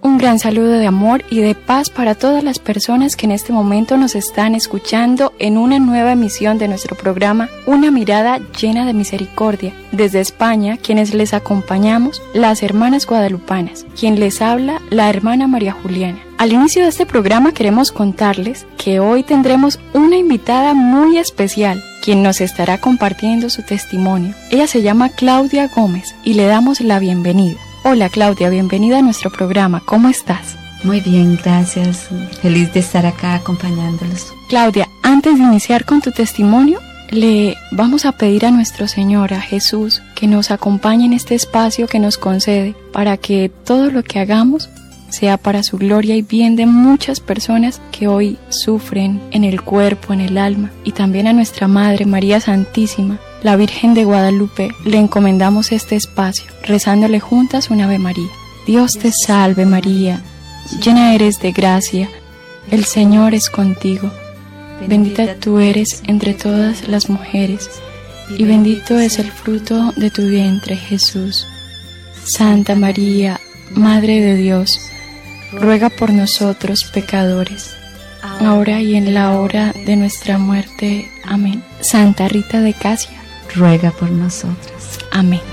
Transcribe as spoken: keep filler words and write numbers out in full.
Un gran saludo de amor y de paz para todas las personas que en este momento nos están escuchando en una nueva emisión de nuestro programa Una mirada llena de misericordia. Desde España, quienes les acompañamos, las hermanas guadalupanas. Quien les habla, la hermana María Juliana. Al inicio de este programa queremos contarles que hoy tendremos una invitada muy especial, quien nos estará compartiendo su testimonio. Ella se llama Claudia Gómez y le damos la bienvenida. Hola Claudia, bienvenida a nuestro programa. ¿Cómo estás? Muy bien, gracias. Feliz de estar acá acompañándolos. Claudia, antes de iniciar con tu testimonio, le vamos a pedir a nuestro Señor, a Jesús, que nos acompañe en este espacio que nos concede para que todo lo que hagamos sea para su gloria y bien de muchas personas que hoy sufren en el cuerpo, en el alma, y también a nuestra Madre María Santísima, la Virgen de Guadalupe, le encomendamos este espacio, rezándole juntas un Ave María. Dios te salve María, llena eres de gracia, el Señor es contigo. Bendita tú eres entre todas las mujeres, y bendito es el fruto de tu vientre, Jesús. Santa María, Madre de Dios, ruega por nosotros pecadores, ahora y en la hora de nuestra muerte. Amén. Santa Rita de Casia, ruega por nosotros. Amén.